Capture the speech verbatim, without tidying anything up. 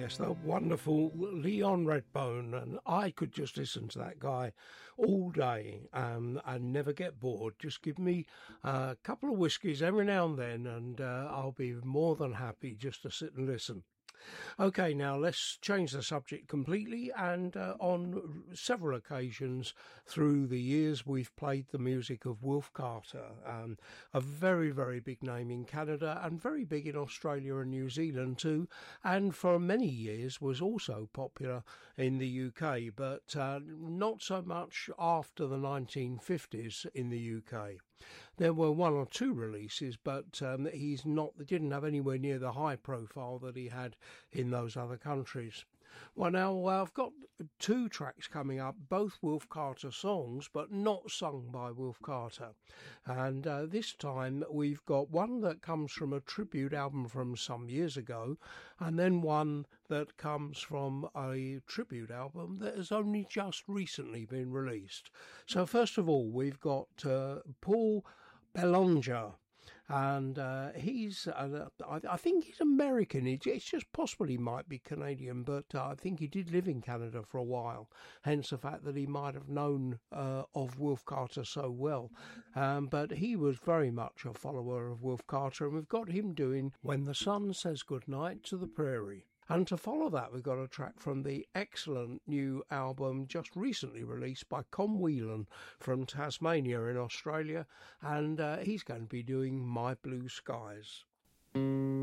yes, the wonderful Leon Redbone, and I could just listen to that guy all day um, and never get bored. Just give me a couple of whiskies every now and then, and uh, I'll be more than happy just to sit and listen. Okay, now let's change the subject completely, and uh, on several occasions through the years we've played the music of Wilf Carter, um, a very, very big name in Canada and very big in Australia and New Zealand too, and for many years was also popular in the U K, but uh, not so much after the nineteen fifties in the U K. There were one or two releases, but um, he's not, didn't have anywhere near the high profile that he had in those other countries. Well, now uh, I've got two tracks coming up, both Wilf Carter songs, but not sung by Wilf Carter. And uh, this time we've got one that comes from a tribute album from some years ago, and then one that comes from a tribute album that has only just recently been released. So first of all, we've got uh, Paul Belanger. And uh, he's, uh, I, I think he's American. It's, it's just possible he might be Canadian, but uh, I think he did live in Canada for a while, hence the fact that he might have known uh, of Wilf Carter so well. Um, but he was very much a follower of Wilf Carter, and we've got him doing When the Sun Says Goodnight to the Prairie. And to follow that, we've got a track from the excellent new album just recently released by Con Whelan from Tasmania in Australia, and uh, he's going to be doing My Blue Skies.